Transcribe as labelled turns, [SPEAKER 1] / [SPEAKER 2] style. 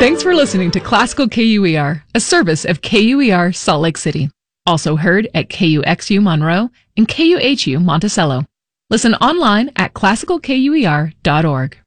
[SPEAKER 1] Thanks for listening to Classical KUER, a service of KUER Salt Lake City. Also heard at KUXU Monroe and KUHU Monticello. Listen online at classicalkuer.org.